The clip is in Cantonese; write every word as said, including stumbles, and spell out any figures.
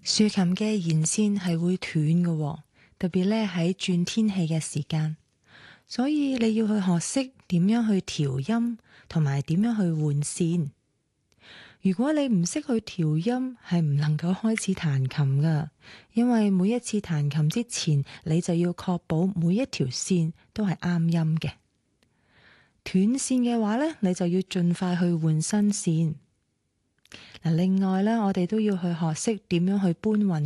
豎琴嘅弦線係會斷嘅喎，特別咧喺轉天氣嘅時間，所以你要去學識點樣去調音，同埋點樣去換線。如果你唔識去調音，係唔能夠開始彈琴噶，因為每一次彈琴之前，你就要確保每一條線都係啱音嘅。斷線嘅話咧，你就要盡快去換新線。嗱，另外咧，我哋都要去學識點樣去搬運